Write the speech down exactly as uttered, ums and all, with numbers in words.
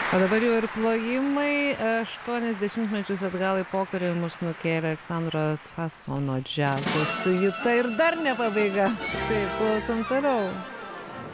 O dabar jau ir plojimai aštuonis dešimtmečius atgal į pokarį mus nukėlė Aleksandro Tvasono džiazo siuita ir dar ne pabaiga. Taip, klausom toliau.